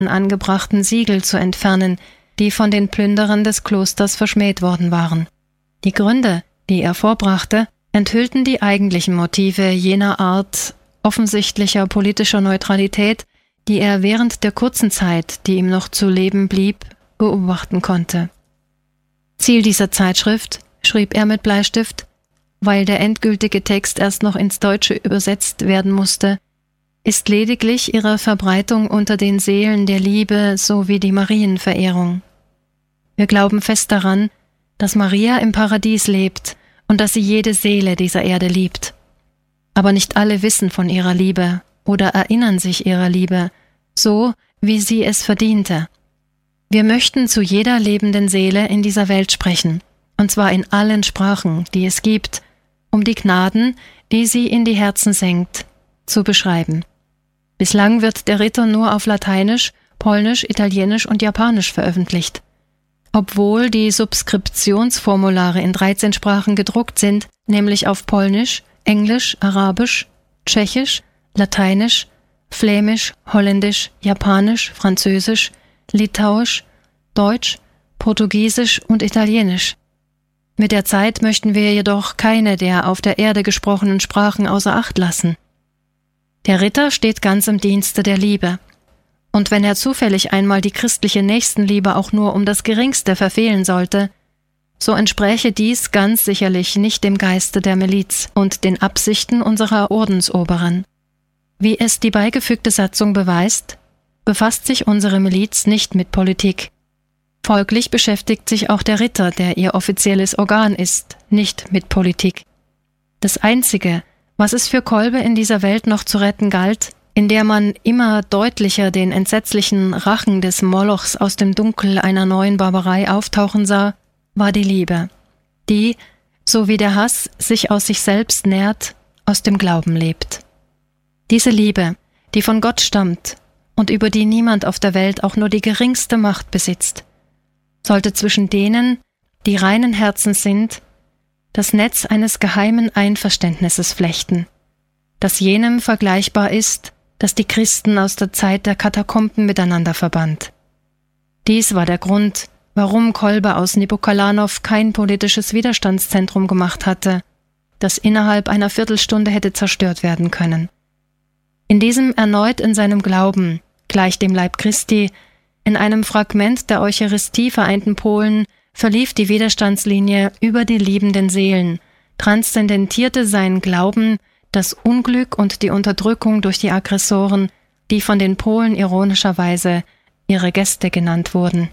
angebrachten Siegel zu entfernen, die von den Plünderern des Klosters verschmäht worden waren. Die Gründe, die er vorbrachte, enthüllten die eigentlichen Motive jener Art offensichtlicher politischer Neutralität, die er während der kurzen Zeit, die ihm noch zu leben blieb, beobachten konnte. Ziel dieser Zeitschrift, schrieb er mit Bleistift, weil der endgültige Text erst noch ins Deutsche übersetzt werden musste, ist lediglich ihre Verbreitung unter den Seelen der Liebe sowie die Marienverehrung. Wir glauben fest daran, dass Maria im Paradies lebt und dass sie jede Seele dieser Erde liebt. Aber nicht alle wissen von ihrer Liebe oder erinnern sich ihrer Liebe, so wie sie es verdiente. Wir möchten zu jeder lebenden Seele in dieser Welt sprechen, und zwar in allen Sprachen, die es gibt, um die Gnaden, die sie in die Herzen senkt, zu beschreiben. Bislang wird der Ritter nur auf Lateinisch, Polnisch, Italienisch und Japanisch veröffentlicht. Obwohl die Subskriptionsformulare in 13 Sprachen gedruckt sind, nämlich auf Polnisch, Englisch, Arabisch, Tschechisch, Lateinisch, Flämisch, Holländisch, Japanisch, Französisch, Litauisch, Deutsch, Portugiesisch und Italienisch. Mit der Zeit möchten wir jedoch keine der auf der Erde gesprochenen Sprachen außer Acht lassen. Der Ritter steht ganz im Dienste der Liebe. Und wenn er zufällig einmal die christliche Nächstenliebe auch nur um das Geringste verfehlen sollte, so entspräche dies ganz sicherlich nicht dem Geiste der Miliz und den Absichten unserer Ordensoberen. Wie es die beigefügte Satzung beweist, befasst sich unsere Miliz nicht mit Politik. Folglich beschäftigt sich auch der Ritter, der ihr offizielles Organ ist, nicht mit Politik. Das Einzige, was es für Kolbe in dieser Welt noch zu retten galt, in der man immer deutlicher den entsetzlichen Rachen des Molochs aus dem Dunkel einer neuen Barbarei auftauchen sah, war die Liebe, die, so wie der Hass sich aus sich selbst nährt, aus dem Glauben lebt. Diese Liebe, die von Gott stammt und über die niemand auf der Welt auch nur die geringste Macht besitzt, sollte zwischen denen, die reinen Herzens sind, das Netz eines geheimen Einverständnisses flechten, das jenem vergleichbar ist, das die Christen aus der Zeit der Katakomben miteinander verband. Dies war der Grund, warum Kolbe aus Nipokalanow kein politisches Widerstandszentrum gemacht hatte, das innerhalb einer Viertelstunde hätte zerstört werden können. In diesem erneut in seinem Glauben, gleich dem Leib Christi, in einem Fragment der Eucharistie vereinten Polen, verlief die Widerstandslinie über die liebenden Seelen, transzendentierte seinen Glauben, das Unglück und die Unterdrückung durch die Aggressoren, die von den Polen ironischerweise ihre Gäste genannt wurden.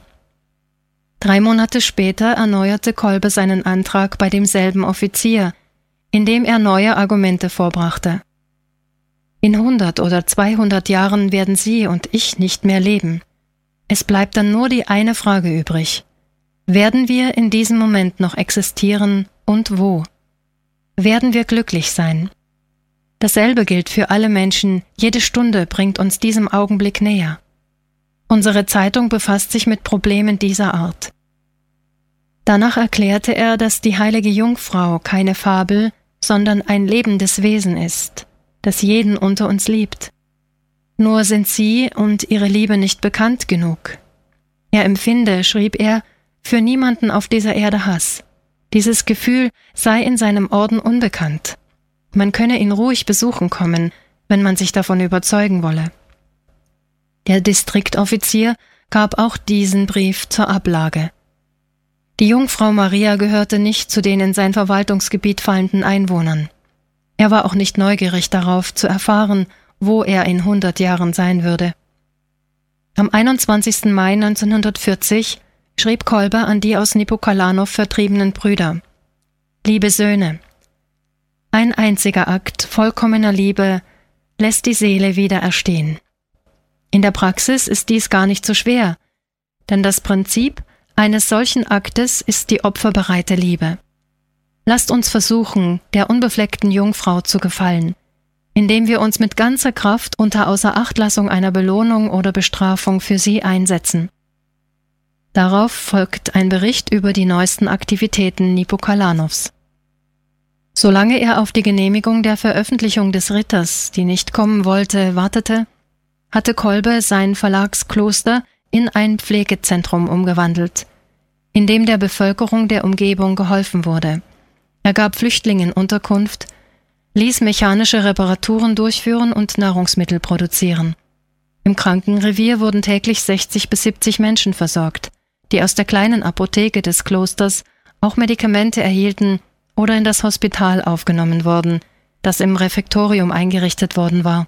3 Monate später erneuerte Kolbe seinen Antrag bei demselben Offizier, indem er neue Argumente vorbrachte. In 100 oder 200 Jahren werden Sie und ich nicht mehr leben. Es bleibt dann nur die eine Frage übrig. Werden wir in diesem Moment noch existieren und wo? Werden wir glücklich sein? Dasselbe gilt für alle Menschen, jede Stunde bringt uns diesem Augenblick näher. Unsere Zeitung befasst sich mit Problemen dieser Art. Danach erklärte er, dass die heilige Jungfrau keine Fabel, sondern ein lebendes Wesen ist, das jeden unter uns liebt. Nur sind sie und ihre Liebe nicht bekannt genug. Er empfinde, schrieb er, für niemanden auf dieser Erde Hass. Dieses Gefühl sei in seinem Orden unbekannt. Man könne ihn ruhig besuchen kommen, wenn man sich davon überzeugen wolle. Der Distriktoffizier gab auch diesen Brief zur Ablage. Die Jungfrau Maria gehörte nicht zu den in sein Verwaltungsgebiet fallenden Einwohnern. Er war auch nicht neugierig darauf, zu erfahren, wo er in 100 Jahren sein würde. Am 21. Mai 1940 schrieb Kolbe an die aus Nipokalanow vertriebenen Brüder: Liebe Söhne, ein einziger Akt vollkommener Liebe lässt die Seele wieder erstehen. In der Praxis ist dies gar nicht so schwer, denn das Prinzip eines solchen Aktes ist die opferbereite Liebe. Lasst uns versuchen, der unbefleckten Jungfrau zu gefallen, indem wir uns mit ganzer Kraft unter Außerachtlassung einer Belohnung oder Bestrafung für sie einsetzen. Darauf folgt ein Bericht über die neuesten Aktivitäten Nipokalanows. Solange er auf die Genehmigung der Veröffentlichung des Ritters, die nicht kommen wollte, wartete, hatte Kolbe sein Verlagskloster in ein Pflegezentrum umgewandelt, in dem der Bevölkerung der Umgebung geholfen wurde. Er gab Flüchtlingen Unterkunft, ließ mechanische Reparaturen durchführen und Nahrungsmittel produzieren. Im Krankenrevier wurden täglich 60 bis 70 Menschen versorgt, die aus der kleinen Apotheke des Klosters auch Medikamente erhielten oder in das Hospital aufgenommen wurden, das im Refektorium eingerichtet worden war.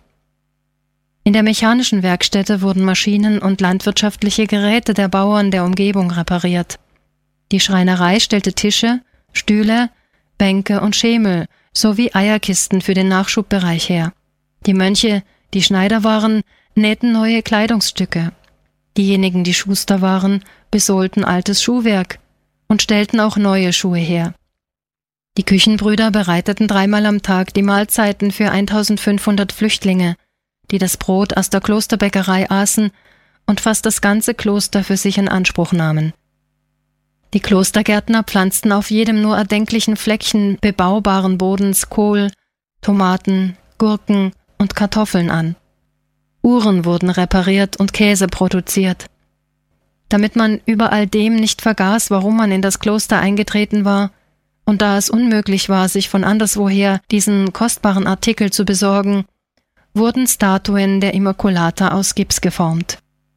In der mechanischen Werkstätte wurden Maschinen und landwirtschaftliche Geräte der Bauern der Umgebung repariert. Die Schreinerei stellte Tische, Stühle, Bänke und Schemel sowie Eierkisten für den Nachschubbereich her. Die Mönche, die Schneider waren, nähten neue Kleidungsstücke. Diejenigen, die Schuster waren, besohlten altes Schuhwerk und stellten auch neue Schuhe her. Die Küchenbrüder bereiteten 3-mal am Tag die Mahlzeiten für 1500 Flüchtlinge, die das Brot aus der Klosterbäckerei aßen und fast das ganze Kloster für sich in Anspruch nahmen. Die Klostergärtner pflanzten auf jedem nur erdenklichen Fleckchen bebaubaren Bodens Kohl, Tomaten, Gurken und Kartoffeln an. Uhren wurden repariert und Käse produziert. Damit man über all dem nicht vergaß, warum man in das Kloster eingetreten war, und da es unmöglich war, sich von anderswoher diesen kostbaren Artikel zu besorgen, wurden Statuen der Immaculata aus Gips geformt.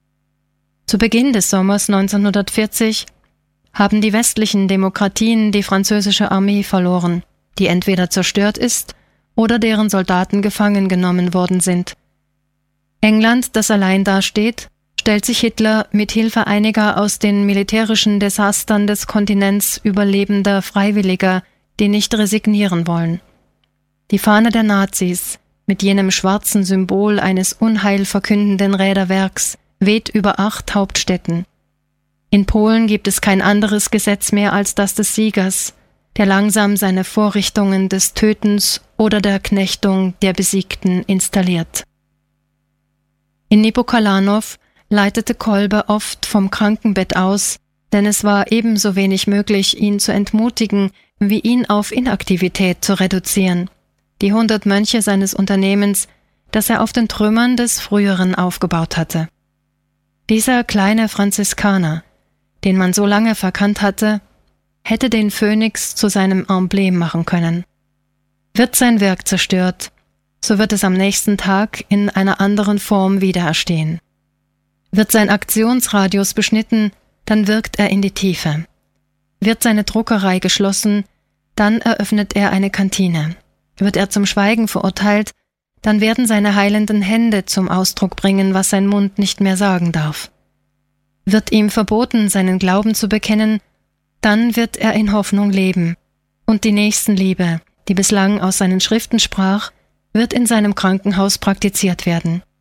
Zu Beginn des Sommers 1940 haben die westlichen Demokratien die französische Armee verloren, die entweder zerstört ist oder deren Soldaten gefangen genommen worden sind. England, das allein dasteht, stellt sich Hitler mit Hilfe einiger aus den militärischen Desastern des Kontinents überlebender Freiwilliger, die nicht resignieren wollen. Die Fahne der Nazis mit jenem schwarzen Symbol eines unheilverkündenden Räderwerks weht über 8 Hauptstädten. In Polen gibt es kein anderes Gesetz mehr als das des Siegers, der langsam seine Vorrichtungen des Tötens oder der Knechtung der Besiegten installiert. In Nipokalanów leitete Kolbe oft vom Krankenbett aus, denn es war ebenso wenig möglich, ihn zu entmutigen, wie ihn auf Inaktivität zu reduzieren. Die 100 Mönche seines Unternehmens, das er auf den Trümmern des früheren aufgebaut hatte. Dieser kleine Franziskaner, den man so lange verkannt hatte, hätte den Phönix zu seinem Emblem machen können. Wird sein Werk zerstört, so wird es am nächsten Tag in einer anderen Form wieder erstehen. Wird sein Aktionsradius beschnitten, dann wirkt er in die Tiefe. Wird seine Druckerei geschlossen, dann eröffnet er eine Kantine. Wird er zum Schweigen verurteilt, dann werden seine heilenden Hände zum Ausdruck bringen, was sein Mund nicht mehr sagen darf. Wird ihm verboten, seinen Glauben zu bekennen, dann wird er in Hoffnung leben, und die Nächstenliebe, die bislang aus seinen Schriften sprach, wird in seinem Krankenhaus praktiziert werden.